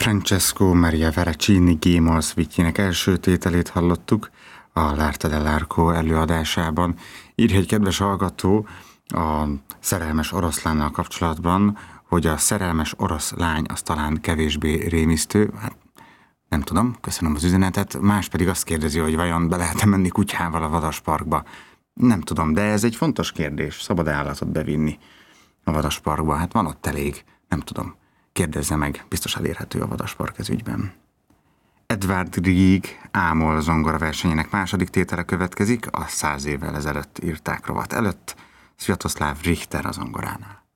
Francesco Maria Veracini Gémol szvitjének első tételét hallottuk a L'Arte dell'Arco előadásában. Írja egy kedves hallgató a szerelmes oroszlánnal kapcsolatban, hogy a szerelmes orosz lány az talán kevésbé rémisztő. Hát, nem tudom, köszönöm az üzenetet. Más pedig azt kérdezi, hogy vajon be lehet-e menni kutyával a vadasparkba. Nem tudom, de ez egy fontos kérdés. Szabad állatot bevinni a vadasparkba? Hát van ott elég, nem tudom. Kérdezze meg, biztos elérhető a vadaspark ez ügyben. Edvard Grieg ámol zongora versenyének második tétele következik, a 100 évvel ezelőtt írták rovat előtt, Sviatoslav Richter a zongoránál.